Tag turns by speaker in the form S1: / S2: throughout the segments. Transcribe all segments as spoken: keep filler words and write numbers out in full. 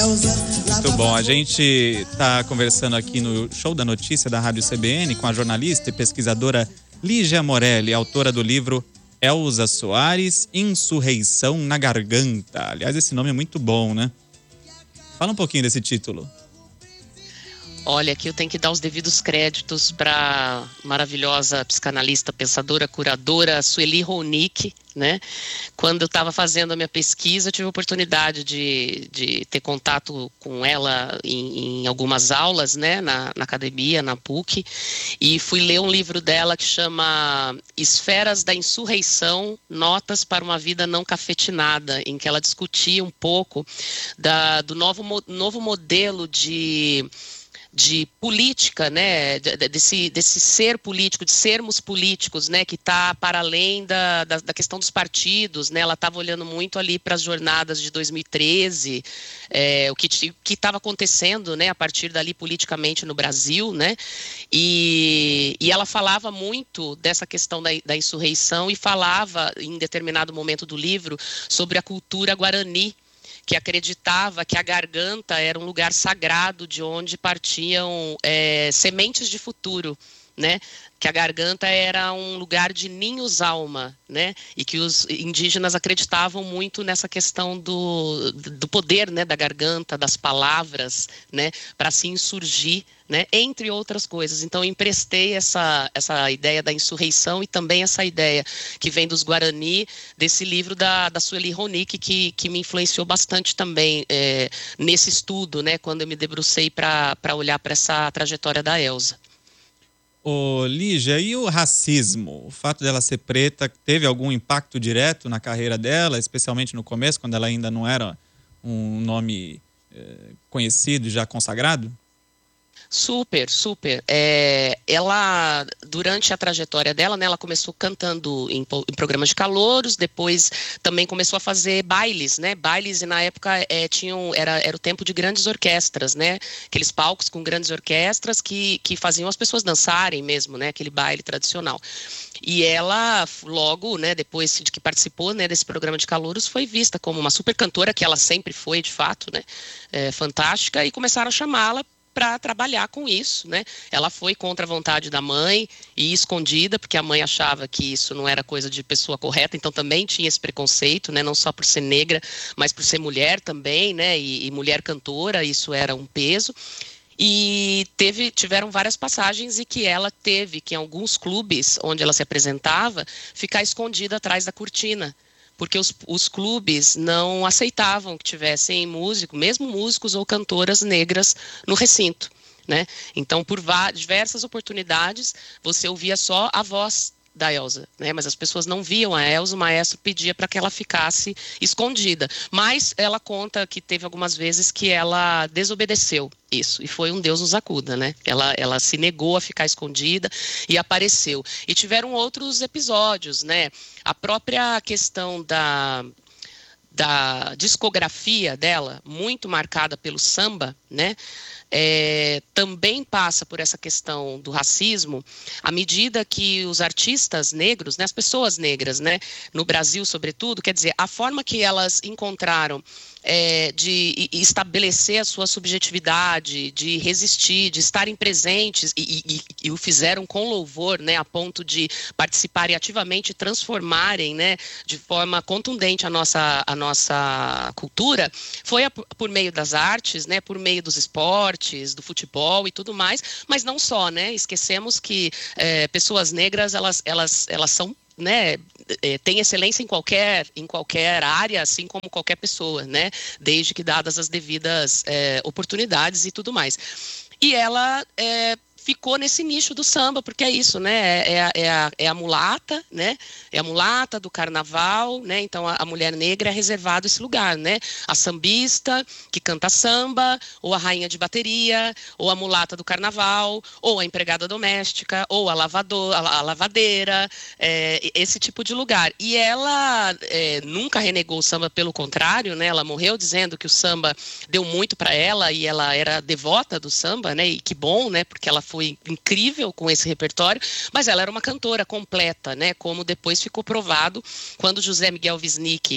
S1: Muito bom, a gente está conversando aqui no Show da Notícia da Rádio C B N com a jornalista e pesquisadora Lígia Morelli, autora do livro Elza Soares, Insurreição na Garganta. Aliás, esse nome é muito bom, né? Fala um pouquinho desse título.
S2: Olha, aqui eu tenho que dar os devidos créditos para maravilhosa psicanalista, pensadora, curadora Sueli Ronick, né? Quando eu estava fazendo a minha pesquisa, eu tive a oportunidade de, de ter contato com ela em, em algumas aulas, né? Na, na academia, na P U C, e fui ler um livro dela que chama Esferas da Insurreição, Notas para uma Vida Não Cafetinada, em que ela discutia um pouco da, do novo, novo modelo de... de política, né, desse, desse ser político, de sermos políticos, né, que está para além da, da, da questão dos partidos, né, ela estava olhando muito ali para as jornadas de dois mil e treze, é, o que estava acontecendo, né, a partir dali politicamente no Brasil, né, e, e ela falava muito dessa questão da, da insurreição e falava, em determinado momento do livro, sobre a cultura guarani, que acreditava que a garganta era um lugar sagrado de onde partiam é, sementes de futuro, né? Que a garganta era um lugar de ninhos-alma, né? E que os indígenas acreditavam muito nessa questão do, do poder, né? Da garganta, das palavras, né? Para se insurgir, né? Entre outras coisas. Então, eu emprestei essa, essa ideia da insurreição e também essa ideia que vem dos Guarani, desse livro da, da Sueli Ronick, que, que me influenciou bastante também é, nesse estudo, né? Quando eu me debrucei para olhar para essa trajetória da Elza.
S1: Ô, Lígia, e o racismo? O fato dela ser preta teve algum impacto direto na carreira dela, especialmente no começo, quando ela ainda não era um nome eh, conhecido e já consagrado?
S2: Super, super. É, ela, durante a trajetória dela, né, ela começou cantando em, em programas de calouros, depois também começou a fazer bailes, né, bailes e na época é, tinham, era, era o tempo de grandes orquestras, né, aqueles palcos com grandes orquestras que, que faziam as pessoas dançarem mesmo, né, aquele baile tradicional. E ela, logo, né, depois de que participou, né, desse programa de calouros, foi vista como uma super cantora, que ela sempre foi, de fato, né, é, fantástica, e começaram a chamá-la para trabalhar com isso, né? Ela foi contra a vontade da mãe e escondida, porque a mãe achava que isso não era coisa de pessoa correta, então também tinha esse preconceito, né? Não só por ser negra, mas por ser mulher também, né? E, e mulher cantora, isso era um peso. E teve, tiveram várias passagens em que ela teve que, em alguns clubes onde ela se apresentava, ficar escondida atrás da cortina, porque os, os clubes não aceitavam que tivessem músico, mesmo músicos ou cantoras negras no recinto, né? Então, por diversas oportunidades, você ouvia só a voz da Elza, né? Mas as pessoas não viam a Elza, o maestro pedia para que ela ficasse escondida. Mas ela conta que teve algumas vezes que ela desobedeceu isso, e foi um Deus nos acuda, né? Ela, ela se negou a ficar escondida e apareceu. E tiveram outros episódios, né? A própria questão da... da discografia dela, muito marcada pelo samba, né? É, também passa por essa questão do racismo, à medida que os artistas negros, né, as pessoas negras, né, no Brasil sobretudo, quer dizer, a forma que elas encontraram é, de estabelecer a sua subjetividade, de resistir, de estarem presentes e, e, e o fizeram com louvor, né, a ponto de participarem ativamente, transformarem, né, de forma contundente a nossa, a nossa cultura, foi a, por meio das artes, né, por meio dos esportes, do futebol e tudo mais, mas não só, né? Esquecemos que é, pessoas negras, elas, elas, elas são, né, é, têm excelência em qualquer, em qualquer área, assim como qualquer pessoa, né? Desde que dadas as devidas é, oportunidades e tudo mais. E ela é, ficou nesse nicho do samba, porque é isso, né? É, é, é, a, é a mulata, né? É a mulata do carnaval, né? Então a, a mulher negra é reservado esse lugar, né? A sambista que canta samba, ou a rainha de bateria, ou a mulata do carnaval, ou a empregada doméstica, ou a, lavador, a, a lavadeira, é, esse tipo de lugar. E ela é, nunca renegou o samba, pelo contrário, né? Ela morreu dizendo que o samba deu muito para ela e ela era devota do samba, né? E que bom, né? Porque ela foi foi incrível com esse repertório, mas ela era uma cantora completa, né? Como depois ficou provado quando José Miguel Wisnik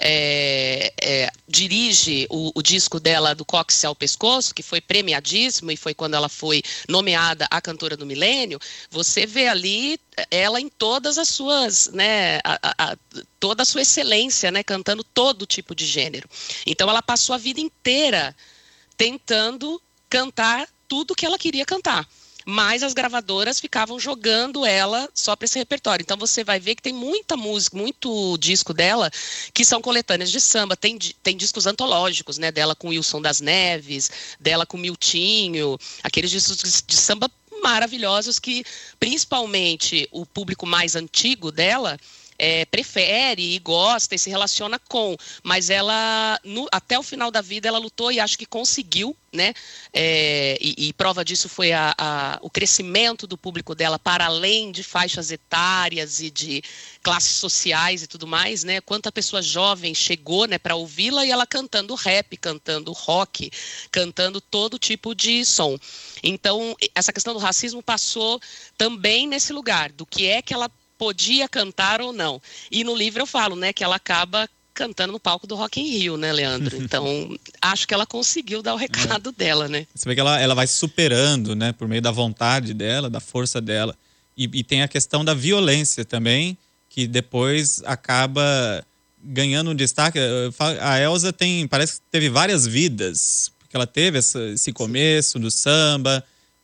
S2: é, é, dirige o, o disco dela Do Cóccix ao Pescoço, que foi premiadíssimo e foi quando ela foi nomeada a cantora do milênio. Você vê ali ela em todas as suas, né, a, a, a, toda a sua excelência, né, cantando todo tipo de gênero. Então ela passou a vida inteira tentando cantar tudo que ela queria cantar, mas as gravadoras ficavam jogando ela só para esse repertório. Então você vai ver que tem muita música, muito disco dela que são coletâneas de samba, tem, tem discos antológicos, né, dela com Wilson das Neves, dela com Miltinho, aqueles discos de samba maravilhosos que principalmente o público mais antigo dela é, prefere e gosta e se relaciona com, mas ela no, até o final da vida ela lutou e acho que conseguiu, né? É, e, e prova disso foi a, a, o crescimento do público dela para além de faixas etárias e de classes sociais e tudo mais, né? Quanta pessoa jovem chegou, né, para ouvi-la e ela cantando rap, cantando rock, cantando todo tipo de som. Então, essa questão do racismo passou também nesse lugar, do que é que ela podia cantar ou não. E no livro eu falo, né, que ela acaba cantando no palco do Rock in Rio, né, Leandro? Então, acho que ela conseguiu dar o recado é. dela, né?
S1: Você vê que ela, ela vai se superando, né, por meio da vontade dela, da força dela. E, e tem a questão da violência também, que depois acaba ganhando um destaque. A Elza tem, parece que teve várias vidas, porque ela teve essa, esse começo do samba,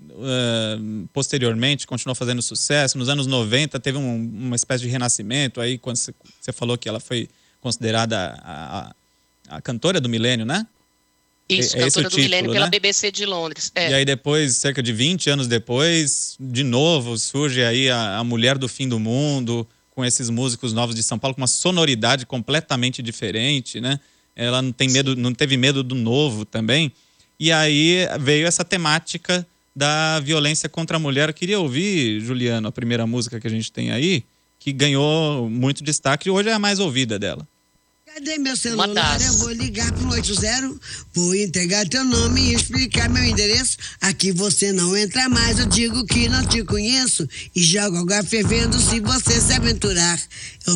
S1: uh, posteriormente continuou fazendo sucesso. Nos anos noventa teve um, uma espécie de renascimento, aí quando você, você falou que ela foi considerada a, a, a cantora do milênio, né?
S2: Isso, é, cantora do título, milênio, né? Pela B B C de Londres. É.
S1: E aí depois, cerca de vinte anos depois, de novo surge aí a, a Mulher do Fim do Mundo, com esses músicos novos de São Paulo, com uma sonoridade completamente diferente, né? Ela não tem medo, não teve medo do novo também. E aí veio essa temática da violência contra a mulher. Eu queria ouvir, Juliano, a primeira música que a gente tem aí, que ganhou muito destaque e hoje é a mais ouvida dela.
S3: Cadê meu celular? Eu vou ligar pro oito zero, vou entregar teu nome e explicar meu endereço. Aqui você não entra mais, eu digo que não te conheço e jogo água fervendo se você se aventurar. Eu